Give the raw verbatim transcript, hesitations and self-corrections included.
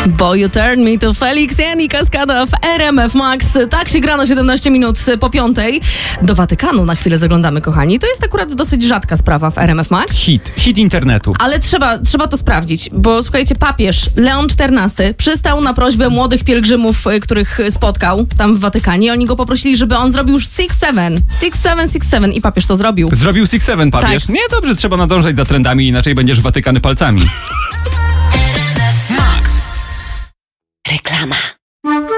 Bo You Turn Me to Felix Jan i Kaskada w R M F Max. Tak się gra na siedemnaście minut po piątej. Do Watykanu na chwilę zaglądamy, kochani. To jest akurat dosyć rzadka sprawa w R M F Max. Hit, hit internetu. Ale trzeba, trzeba to sprawdzić, bo słuchajcie, papież Leon czternasty przystał na prośbę młodych pielgrzymów, których spotkał tam w Watykanie. Oni go poprosili, żeby on zrobił six seven. six seven, six seven i papież to zrobił. Zrobił six seven papież? Tak. Nie, dobrze, trzeba nadążać za trendami, inaczej będziesz Watykany palcami. Reklama.